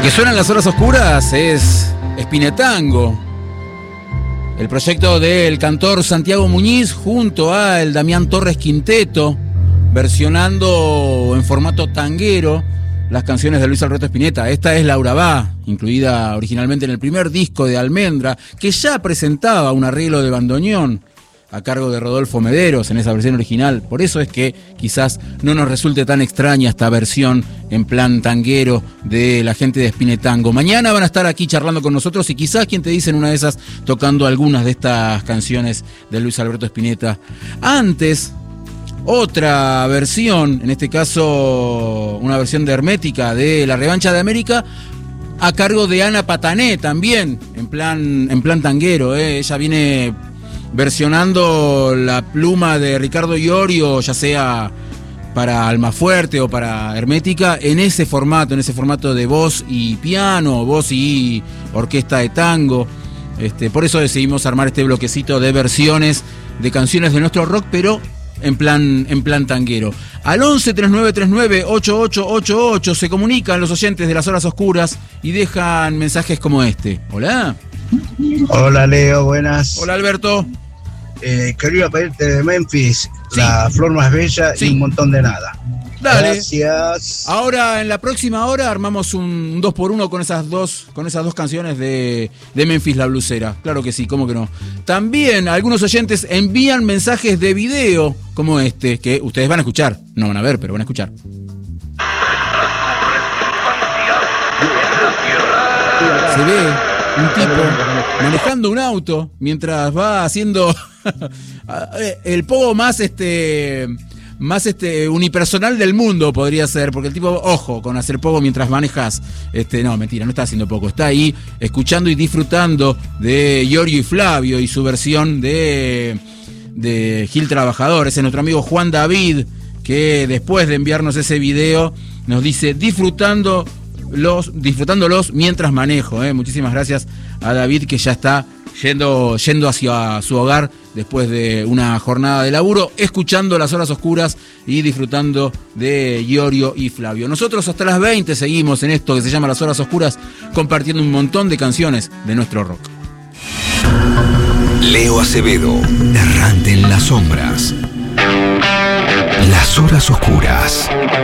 Que suena en las horas oscuras es Spinetango, el proyecto del cantor Santiago Muñiz junto a el Damián Torres Quinteto, versionando en formato tanguero las canciones de Luis Alberto Spinetta. Esta es Laura Va, incluida originalmente en el primer disco de Almendra, que ya presentaba un arreglo de bandoneón a cargo de Rodolfo Mederos en esa versión original. Por eso es que quizás no nos resulte tan extraña esta versión en plan tanguero de la gente de Spinetango. Mañana van a estar aquí charlando con nosotros y quizás, quien te dice, en una de esas tocando algunas de estas canciones de Luis Alberto Spinetta. Antes, otra versión, en este caso una versión de Hermética de La Revancha de América, a cargo de Ana Patané también, en plan tanguero. Ella viene versionando la pluma de Ricardo Iorio, ya sea para Almafuerte o para Hermética, en ese formato de voz y piano, voz y orquesta de tango. Por eso decidimos armar este bloquecito de versiones de canciones de nuestro rock, pero en plan tanguero. Al 11-3939-8888 se comunican los oyentes de las horas oscuras y dejan mensajes como este. Hola. Hola Leo, buenas. Hola Alberto. Quería pedirte de Memphis, sí, La Flor Más Bella, sí, y Un Montón de Nada. Dale. Gracias. Ahora, en la próxima hora, armamos un 2x1 con esas dos canciones de Memphis la Blusera. Claro que sí, ¿cómo que no? También algunos oyentes envían mensajes de video como este, que ustedes van a escuchar. No van a ver, pero van a escuchar. Se ve un tipo manejando un auto mientras va haciendo el pogo más unipersonal del mundo, podría ser, porque el tipo, ojo con hacer pogo mientras manejas. No, mentira, no está haciendo poco, está ahí escuchando y disfrutando de Iorio y Flavio y su versión de Gil Trabajador. Ese es nuestro amigo Juan David, que después de enviarnos ese video nos dice disfrutándolos mientras manejo. Muchísimas gracias a David, que ya está yendo hacia su hogar después de una jornada de laburo, escuchando las horas oscuras y disfrutando de Iorio y Flavio. Nosotros hasta las 20 seguimos en esto que se llama Las Horas Oscuras, compartiendo un montón de canciones de nuestro rock. Leo Acevedo, errante en las sombras. Las Horas Oscuras.